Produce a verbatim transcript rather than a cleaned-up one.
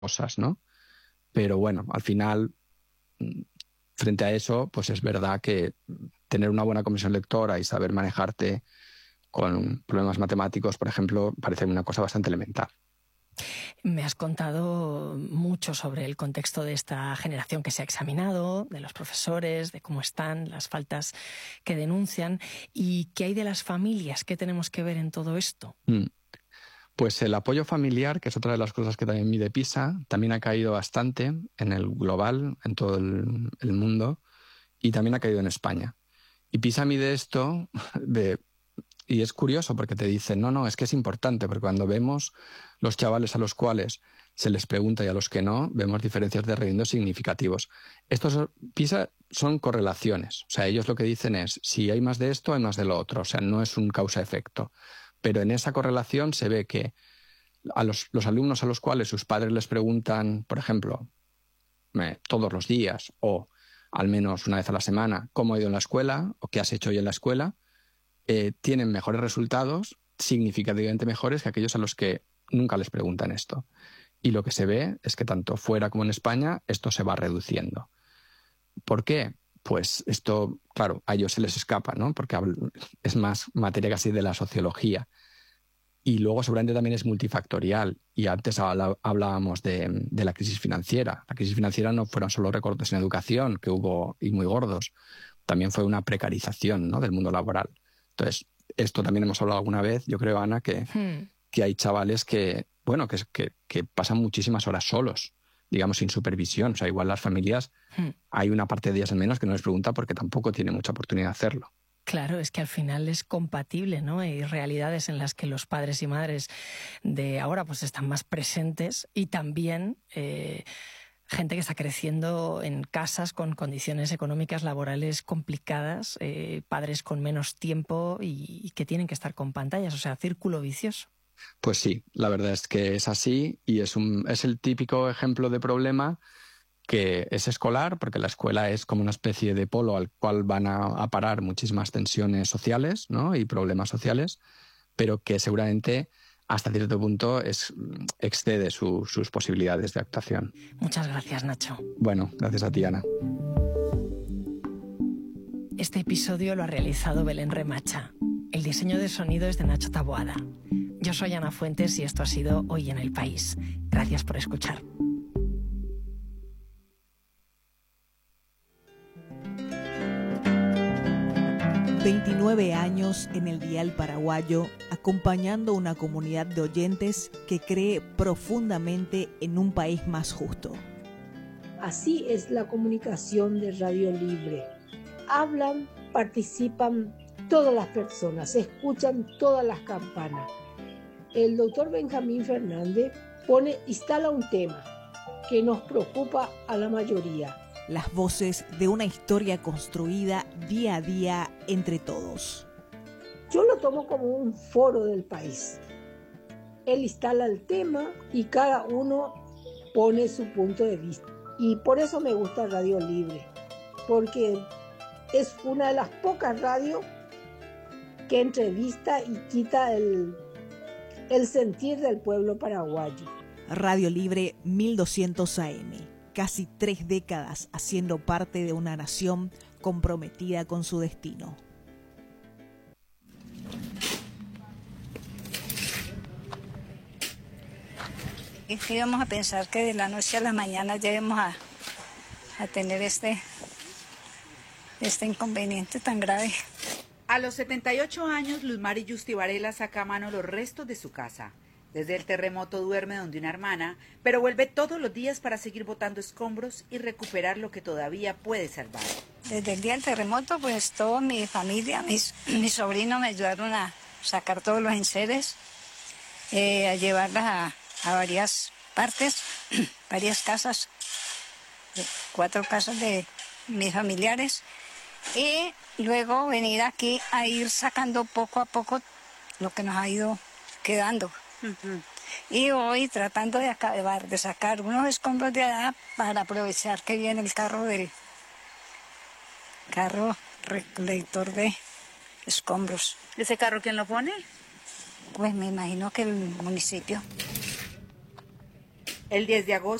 cosas, ¿no? Pero bueno, al final, frente a eso, pues es verdad que tener una buena comprensión lectora y saber manejarte con problemas matemáticos, por ejemplo, parece una cosa bastante elemental. Me has contado mucho sobre el contexto de esta generación que se ha examinado, de los profesores, de cómo están, las faltas que denuncian. ¿Y qué hay de las familias? ¿Qué tenemos que ver en todo esto? Mm. Pues el apoyo familiar, que es otra de las cosas que también mide PISA, también ha caído bastante en el global, en todo el, el mundo, y también ha caído en España. Y PISA mide esto de... Y es curioso porque te dicen, no, no, es que es importante, porque cuando vemos los chavales a los cuales se les pregunta y a los que no, vemos diferencias de rendimiento significativos. Estos PISA son correlaciones. O sea, ellos lo que dicen es, si hay más de esto, hay más de lo otro. O sea, no es un causa-efecto. Pero en esa correlación se ve que a los, los alumnos a los cuales sus padres les preguntan, por ejemplo, eh, todos los días o al menos una vez a la semana, cómo ha ido en la escuela o qué has hecho hoy en la escuela, Eh, tienen mejores resultados, significativamente mejores que aquellos a los que nunca les preguntan esto. Y lo que se ve es que tanto fuera como en España esto se va reduciendo. ¿Por qué? Pues esto, claro, a ellos se les escapa, ¿no? Porque es más materia casi de la sociología. Y luego seguramente también es multifactorial. Y antes hablábamos de, de la crisis financiera. La crisis financiera no fueron solo recortes en educación, que hubo y muy gordos. También fue una precarización, ¿no?, del mundo laboral. Entonces, esto también hemos hablado alguna vez, yo creo, Ana, que, hmm. que hay chavales que, bueno, que, que, que pasan muchísimas horas solos, digamos, sin supervisión. O sea, igual las familias, hmm. hay una parte de ellas al menos que no les pregunta porque tampoco tiene mucha oportunidad de hacerlo. Claro, es que al final es compatible, ¿no? Hay realidades en las que los padres y madres de ahora pues están más presentes y también... Eh, gente que está creciendo en casas con condiciones económicas, laborales complicadas, eh, padres con menos tiempo y, y que tienen que estar con pantallas, o sea, círculo vicioso. Pues sí, la verdad es que es así y es, un, es el típico ejemplo de problema que es escolar, porque la escuela es como una especie de polo al cual van a, a parar muchísimas tensiones sociales, ¿no?, y problemas sociales, pero que seguramente... hasta cierto punto es, excede su, sus posibilidades de actuación. Muchas gracias, Nacho. Bueno, gracias a ti, Ana. Este episodio lo ha realizado Belén Remacha. El diseño de sonido es de Nacho Taboada. Yo soy Ana Fuentes y esto ha sido Hoy en el País. Gracias por escuchar. veintinueve años en el dial paraguayo, acompañando una comunidad de oyentes que cree profundamente en un país más justo. Así es la comunicación de Radio Libre. Hablan, participan todas las personas, escuchan todas las campanas. El doctor Benjamín Fernández pone, instala un tema que nos preocupa a la mayoría. Las voces de una historia construida día a día entre todos. Yo lo tomo como un foro del país. Él instala el tema y cada uno pone su punto de vista. Y por eso me gusta Radio Libre, porque es una de las pocas radios que entrevista y quita el, el sentir del pueblo paraguayo. Radio Libre mil doscientos A M. Casi tres décadas haciendo parte de una nación comprometida con su destino. Es que íbamos a pensar que de la noche a la mañana ya íbamos a, a tener este, este inconveniente tan grave. A los setenta y ocho años, Luzmari Yusti Varela saca a mano los restos de su casa. Desde el terremoto duerme donde una hermana, pero vuelve todos los días para seguir botando escombros y recuperar lo que todavía puede salvar. Desde el día del terremoto, pues toda mi familia, mis, mis sobrinos me ayudaron a sacar todos los enseres, eh, a llevarlas a, a varias partes, varias casas, cuatro casas de mis familiares, y luego venir aquí a ir sacando poco a poco lo que nos ha ido quedando. Uh-huh. Y hoy tratando de acabar de sacar unos escombros de allá para aprovechar que viene el carro del carro recolector de escombros. ¿Ese carro quién lo pone? Pues me imagino que el municipio. El diez de agosto